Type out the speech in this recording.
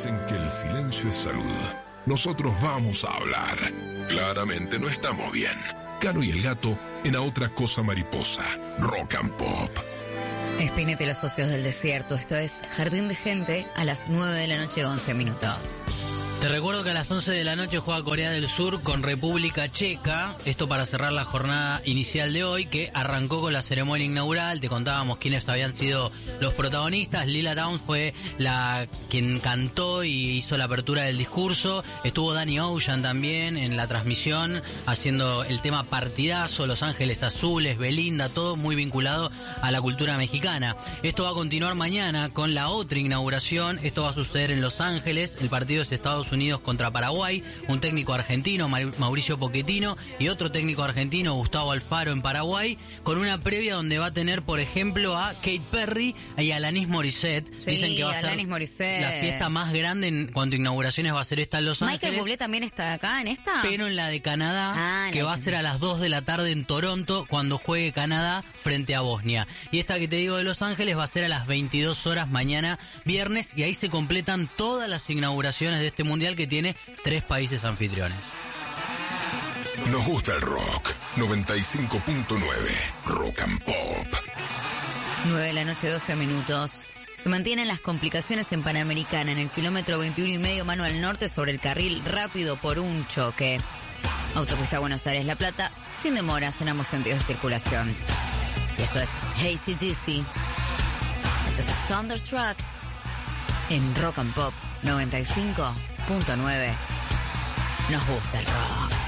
Dicen que el silencio es salud. Nosotros vamos a hablar. Claramente no estamos bien. Caro y el gato en A Otra Cosa Mariposa. Rock and Pop. Spinetta y los socios del desierto. Esto es Jardín de Gente a las 9 de la noche, 11 minutos. Te recuerdo que a las 11 de la noche juega Corea del Sur con República Checa. Esto para cerrar la jornada inicial de hoy, que arrancó con la ceremonia inaugural. Te contábamos quiénes habían sido los protagonistas. Lila Downs fue quien cantó y hizo la apertura del discurso. Estuvo Danny Ocean también en la transmisión, haciendo el tema Partidazo, Los Ángeles Azules, Belinda, todo muy vinculado a la cultura mexicana. Esto va a continuar mañana con la otra inauguración. Esto va a suceder en Los Ángeles. El partido es Estados Unidos contra Paraguay, un técnico argentino, Mauricio Pochettino, y otro técnico argentino, Gustavo Alfaro, en Paraguay, con una previa donde va a tener, por ejemplo, a Katy Perry y a Alanis Morissette. Sí, dicen que va a ser la fiesta más grande en cuanto a inauguraciones, va a ser esta en Los Ángeles. Michael Bublé también está acá en esta. Pero en la de Canadá, que va a ser a las 2 de la tarde en Toronto, cuando juegue Canadá frente a Bosnia. Y esta que te digo de Los Ángeles va a ser a las 22 horas mañana viernes, y ahí se completan todas las inauguraciones de este mundial, que tiene 3 países anfitriones. Nos gusta el rock. 95.9 Rock and Pop. 9 de la noche, 12 minutos. Se mantienen las complicaciones en Panamericana, en el kilómetro 21,5 mano al norte, sobre el carril rápido por un choque. Autopista Buenos Aires-La Plata, sin demoras en ambos sentidos de circulación. Y esto es AC/DC. Esto es Thunderstruck en Rock and Pop 95.9. Nos gusta el rock.